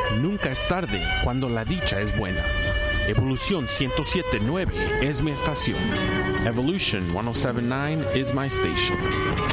Nunca es tarde cuando la dicha es buena. Evolución 107.9 es mi estación. Evolution 107.9 is my station.